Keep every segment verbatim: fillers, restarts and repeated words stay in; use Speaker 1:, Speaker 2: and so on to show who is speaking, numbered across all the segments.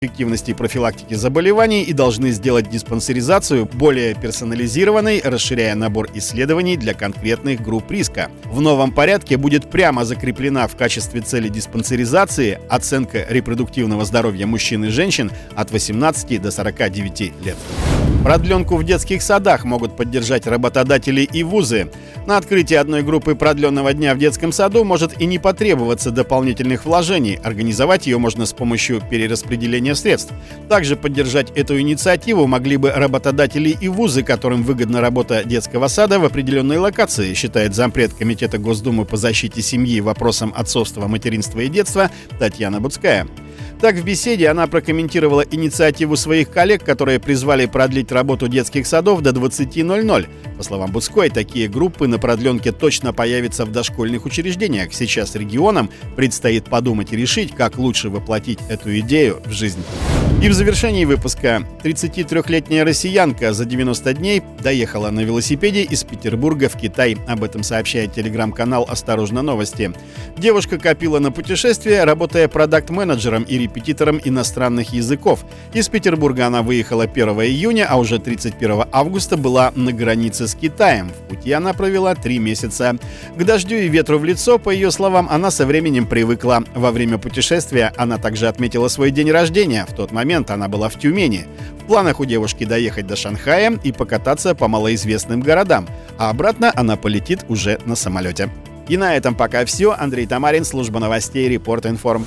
Speaker 1: эффективности профилактики заболеваний и должны сделать диспансеризацию более персонализированной, расширяя набор исследований для конкретных групп риска. В новом порядке будет прямо закреплена в качестве цели диспансеризации оценка репродуктивного здоровья мужчин и женщин от восемнадцати до сорока девяти лет. Продленку в детских садах могут поддержать работодатели и вузы. На открытие одной группы продленного дня в детском саду может и не потребоваться дополнительных вложений. Организовать ее можно с помощью перераспределения средств. Также поддержать эту инициативу могли бы работодатели и вузы, которым выгодна работа детского сада в определенной локации, считает зампред Комитета Госдумы по защите семьи и вопросам отцовства, материнства и детства Татьяна Буцкая. Так, в беседе она прокомментировала инициативу своих коллег, которые призвали продлить работу детских садов до двадцати ноль-ноль. По словам Буцкой, такие группы на продленке точно появятся в дошкольных учреждениях. Сейчас регионам предстоит подумать и решить, как лучше воплотить эту идею в жизнь. И в завершении выпуска тридцатитрёхлетняя россиянка за девяносто дней доехала на велосипеде из Петербурга в Китай. Об этом сообщает телеграм-канал «Осторожно, новости». Девушка копила на путешествие, работая продакт-менеджером и репетитором иностранных языков. Из Петербурга она выехала первого июня, а уже тридцать первого августа была на границе с Китаем. В пути она провела три месяца. К дождю и ветру в лицо, по ее словам, она со временем привыкла. Во время путешествия она также отметила свой день рождения. В тот момент она была в Тюмени. В планах у девушки доехать до Шанхая и покататься по малоизвестным городам. А обратно она полетит уже на самолете. И на этом пока все. Андрей Тамарин, служба новостей Репорт Информ.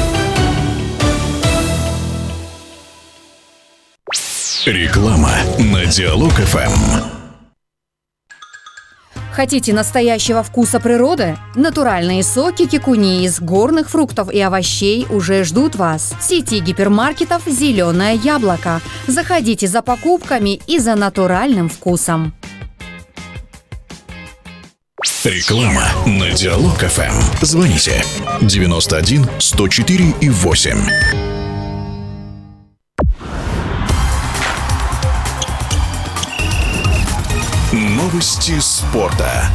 Speaker 2: Реклама на Диалог-ФМ.
Speaker 3: Хотите настоящего вкуса природы? Натуральные соки кикуни из горных фруктов и овощей уже ждут вас. В сети гипермаркетов «Зеленое яблоко». Заходите за покупками и за натуральным вкусом.
Speaker 2: Реклама на Диалог-ФМ. Звоните девяносто один сто четыре и восемь. Новости спорта.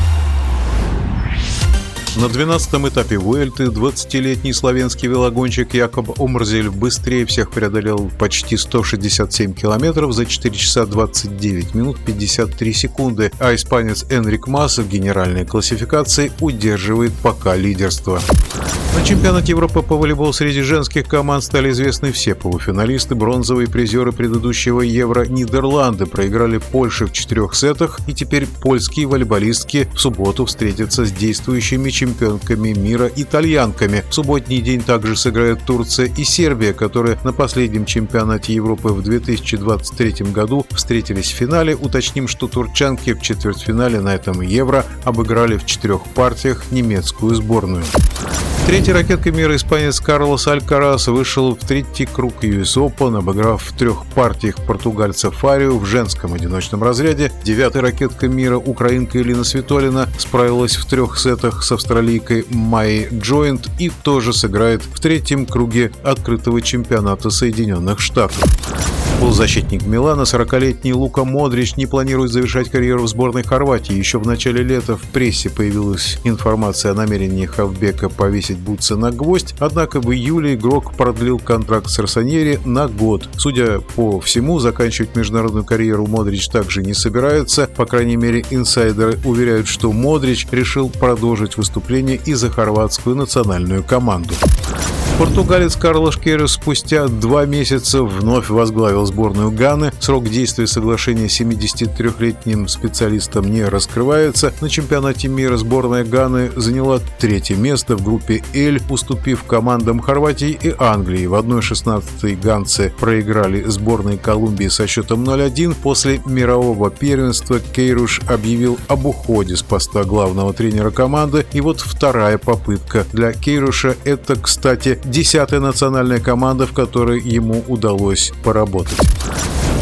Speaker 4: На двенадцатом этапе Vuelты двадцатилетний словенский велогонщик Якоб Омрзель быстрее всех преодолел почти сто шестьдесят семь километров за четыре часа двадцать девять минут пятьдесят три секунды, а испанец Энрик Мас в генеральной классификации удерживает пока лидерство. На чемпионате Европы по волейболу среди женских команд стали известны все полуфиналисты. Бронзовые призеры предыдущего Евро Нидерланды проиграли Польше в четырех сетах, и теперь польские волейболистки в субботу встретятся с действующими чемпионками мира итальянками. В субботний день также сыграют Турция и Сербия, которые на последнем чемпионате Европы в две тысячи двадцать третьем году встретились в финале. Уточним, что турчанки в четвертьфинале на этом Евро обыграли в четырех партиях немецкую сборную. Третья ракетка мира испанец Карлос Алькарас вышел в третий круг ю эс Open, обыграв в трех партиях португальца Фариу в женском одиночном разряде. Девятая ракетка мира украинка Элина Свитолина справилась в трех сетах с австралийкой Майей Джойнт и тоже сыграет в третьем круге открытого чемпионата Соединенных Штатов. Полузащитник Милана, сорокалетний Лука Модрич, не планирует завершать карьеру в сборной Хорватии. Еще в начале лета в прессе появилась информация о намерении хавбека повесить бутсы на гвоздь, однако в июле игрок продлил контракт с Росоньери на год. Судя по всему, заканчивать международную карьеру Модрич также не собирается. По крайней мере, инсайдеры уверяют, что Модрич решил продолжить выступление и за хорватскую национальную команду. Португалец Карлош Керес спустя два месяца вновь возглавил сборную Ганы. Срок действия соглашения с семидесятитрёхлетним специалистом не раскрывается. На чемпионате мира сборная Ганы заняла третье место в группе L, уступив командам Хорватии и Англии. В одна шестнадцать ганцы проиграли сборной Колумбии со счетом ноль один. После мирового первенства Кейруш объявил об уходе с поста главного тренера команды. И вот вторая попытка для Кейруша – это, кстати, десятая национальная команда, в которой ему удалось поработать.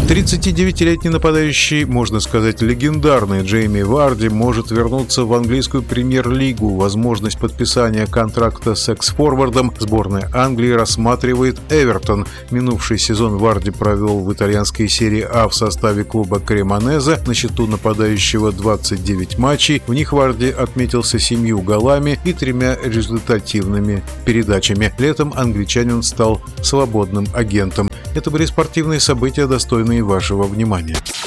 Speaker 4: тридцатидевятилетний нападающий, можно сказать, легендарный Джейми Варди может вернуться в английскую премьер-лигу. Возможность подписания контракта с экс-форвардом сборная Англии рассматривает Эвертон. Минувший сезон Варди провел в итальянской серии А в составе клуба Кремонезе. На счету нападающего двадцать девять матчей. В них Варди отметился семью голами и тремя результативными передачами. Летом англичанин стал свободным агентом. Это были спортивные события, достойные вашего внимания.